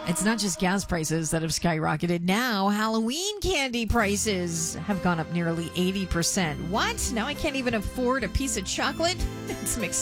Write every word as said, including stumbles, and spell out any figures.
It's not just gas prices that have skyrocketed. Now, Halloween candy prices have gone up nearly eighty percent. What? Now I can't even afford a piece of chocolate? It's mixed.